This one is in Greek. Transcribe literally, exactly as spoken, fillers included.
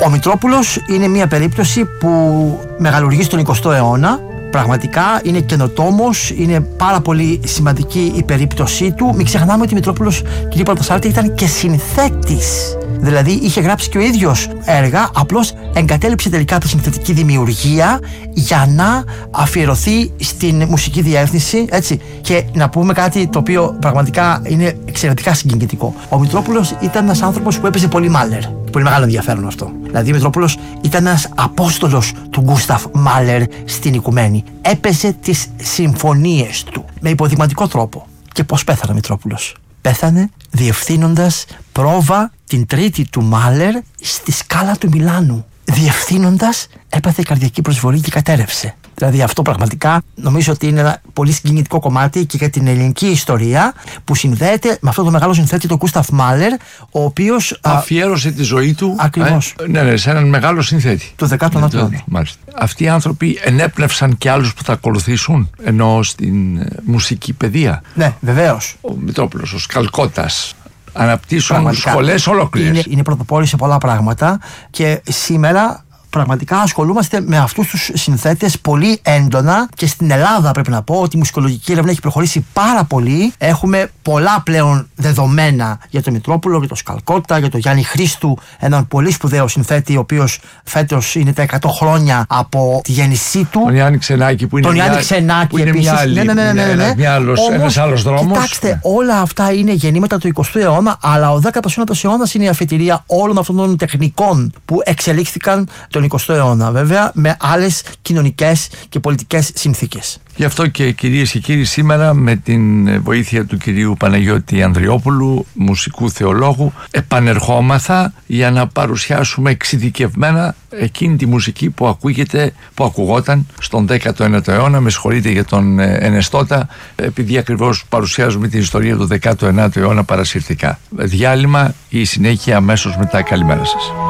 Ο Μητρόπουλος είναι μια περίπτωση που μεγαλουργεί στον εικοστό αιώνα. Πραγματικά είναι καινοτόμος, είναι πάρα πολύ σημαντική η περίπτωσή του. Μην ξεχνάμε ότι ο Μητρόπουλος, κύριε Πρωτοσάλτη, ήταν και συνθέτης. Δηλαδή είχε γράψει και ο ίδιος έργα, απλώς εγκατέλειψε τελικά τη συνθετική δημιουργία για να αφιερωθεί στην μουσική διεύθυνση, έτσι. Και να πούμε κάτι το οποίο πραγματικά είναι εξαιρετικά συγκινητικό. Ο Μητρόπουλος ήταν ένας άνθρωπος που έπαιζε πολύ Μάλερ. Πολύ μεγάλο ενδιαφέρον αυτό. Δηλαδή ο Μητρόπουλος ήταν ένας απόστολος του Γκούσταφ Μάλερ στην Οικουμένη. Έπαιζε τις συμφωνίες του με υποδειγματικό τρόπο. Και πώς πέθανε ο Μητρόπουλος? Πέθανε διευθύνοντας πρόβα την τρίτη του Μάλερ στη Σκάλα του Μιλάνου. Διευθύνοντας, έπαθε καρδιακή προσβολή και κατέρευσε. Δηλαδή αυτό πραγματικά νομίζω ότι είναι ένα πολύ συγκινητικό κομμάτι και για την ελληνική ιστορία, που συνδέεται με αυτό το μεγάλο συνθέτη, τον Γκούσταφ Μάλερ, ο οποίος αφιέρωσε α... τη ζωή του ακριβώς ε, ναι, ναι, σε έναν μεγάλο συνθέτη του δεκάτου ένατου αιώνα. Μάλιστα. Αυτοί οι άνθρωποι ενέπνευσαν και άλλους που θα ακολουθήσουν, ενώ στην ε, μουσική παιδεία. Ναι, βεβαίως. Ο Μητρόπουλος, ο Σκαλκώτας, αναπτύσσουν σχολές ολόκληρες. Είναι, είναι πρωτοπόροι σε πολλά πράγματα και σήμερα πραγματικά ασχολούμαστε με αυτούς τους συνθέτες πολύ έντονα, και στην Ελλάδα πρέπει να πω ότι η μουσικολογική έρευνα έχει προχωρήσει πάρα πολύ. Έχουμε πολλά πλέον δεδομένα για τον Μητρόπουλο, για τον Σκαλκώτα, για τον Γιάννη Χρήστου, έναν πολύ σπουδαίο συνθέτη, ο οποίος φέτος είναι τα εκατό χρόνια από τη γέννησή του. Τον Γιάννη Ξενάκη που είναι, τον μια, Γιάννη Ξενάκη, που είναι επίσης. μια άλλη, ναι, ναι, ναι, ναι, ναι, ναι. Μια άλλος, Όμως, ένας άλλος δρόμος. Κοιτάξτε, ναι. όλα αυτά είναι γεννήματα του εικοστού αιώνα, αλλά ο δέκατος ένατος αιώνας είναι η αφετηρία όλων αυτών των τεχνικών που εξελίχθηκαν τον εικοστό αιώνα. Βέβαια, με άλλες κοινωνικές και πολιτικές συνθήκες. Γι' αυτό και κυρίες και κύριοι, σήμερα με την βοήθεια του κυρίου Παναγιώτη Ανδριόπουλου, μουσικού θεολόγου, επανερχόμαθα για να παρουσιάσουμε εξειδικευμένα εκείνη τη μουσική που ακούγεται, που ακουγόταν στον δέκατο ένατο αιώνα. Με συγχωρείτε για τον Ενεστώτα, επειδή ακριβώς παρουσιάζουμε την ιστορία του δέκατου ένατου αιώνα παρασυρτικά. Διάλειμμα, η συνέχεια αμέσως μετά. Καλημέρα σας.